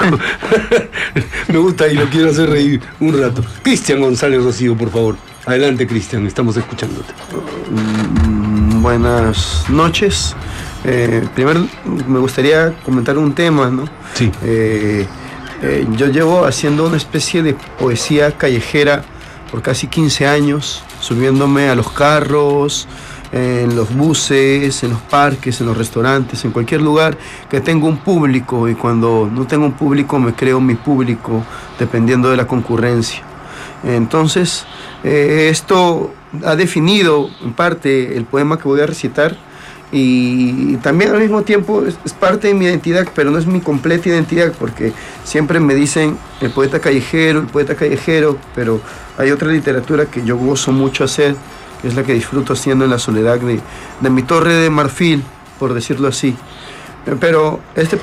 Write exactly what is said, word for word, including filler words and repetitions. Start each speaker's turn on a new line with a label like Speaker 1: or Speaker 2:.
Speaker 1: Me gusta y lo quiero hacer reír un rato. Cristian González Rocío, por favor. Adelante, Cristian, estamos escuchándote.
Speaker 2: Mm, buenas noches. Eh, primero me gustaría comentar un tema, ¿no?
Speaker 1: Sí.
Speaker 2: Eh, eh, yo llevo haciendo una especie de poesía callejera por casi quince años, subiéndome a los carros, en los buses, en los parques, en los restaurantes, en cualquier lugar que tenga un público, y cuando no tengo un público me creo mi público dependiendo de la concurrencia. Entonces, eh, esto ha definido en parte el poema que voy a recitar, y también al mismo tiempo es, es parte de mi identidad, pero no es mi completa identidad, porque siempre me dicen el poeta callejero, el poeta callejero, pero hay otra literatura que yo gozo mucho hacer, que es la que disfruto haciendo en la soledad de, de mi torre de marfil, por decirlo así. Pero este